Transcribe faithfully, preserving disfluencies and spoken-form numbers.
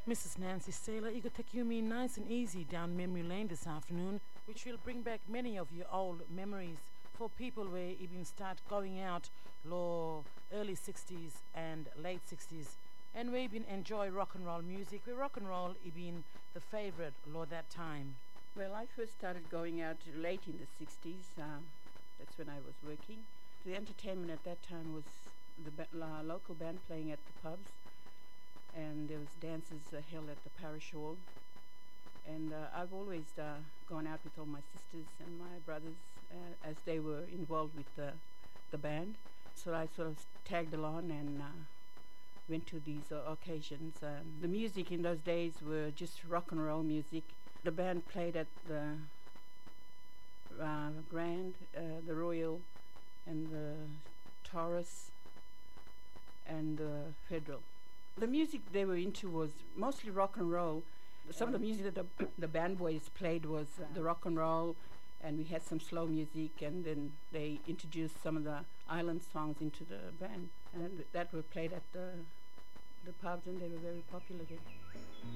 Missus Nancy Saylor, you could take you me nice and easy down memory lane this afternoon, which will bring back many of your old memories for people where you been start going out law early sixties and late sixties, and where you been enjoy rock and roll music, where rock and roll you been the favorite law that time. Well, I first started going out late in the sixties. Uh, that's when I was working. The entertainment at that time was the ba- la- local band playing at the pubs, and there was dances uh, held at the parish hall. And uh, I've always uh, gone out with all my sisters and my brothers uh, as they were involved with the, the band. So I sort of tagged along and uh, went to these uh, occasions. Um, the music in those days were just rock and roll music. The band played at the uh, Grand, uh, the Royal, and the Taurus, and the Federal. The music they were into was mostly rock and roll. Some of the music that the, the band boys played was uh, the rock and roll, and we had some slow music, and then they introduced some of the island songs into the band, and that were played at the, the pubs, and they were very popular here.